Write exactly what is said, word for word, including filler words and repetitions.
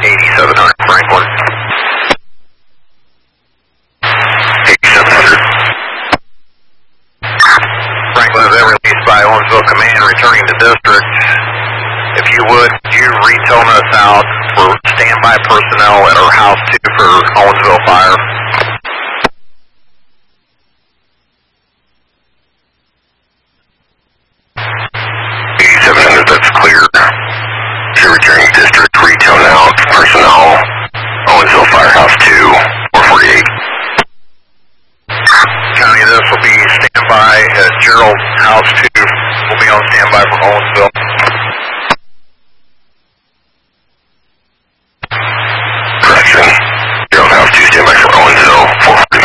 eighty-seven hundred Franklin. eighty-seven hundred. Franklin has been released by Owensville Command, returning to district. If you would, you retone us out for standby personnel at our house two for Owensville Fire. eighty-seven hundred, that's clear. You're returning to district, retone out personnel, Owensville Firehouse two, four forty-eight. County, this will be standby at Gerald House two. We'll be on standby for Owensville.